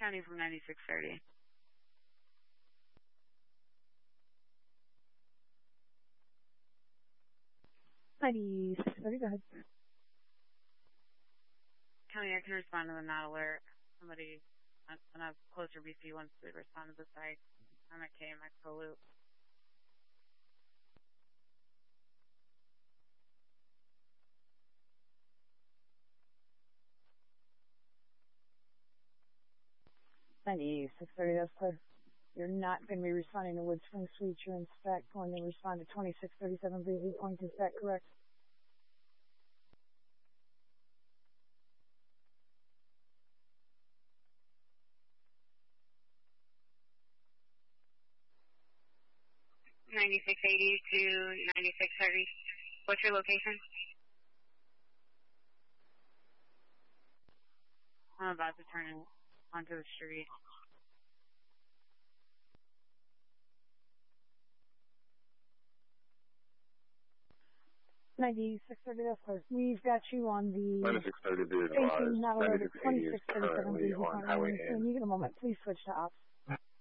County from 9630. 9630, go ahead. County, I can respond to the not alert. Somebody on a closer BC wants to respond to the site. I'm at KMXO loop. That's clear. You're not going to be responding to Wood Spring Suites. You're in fact going to respond to 2637 Breezy Point. Is that correct? $96.80 to $96.30. What's your location? I'm about to turn onto the street. $96.30, that's clear. We've got you on the 9630 be advised. 9680 is currently on Highway N. Can you get a moment? Please switch to ops.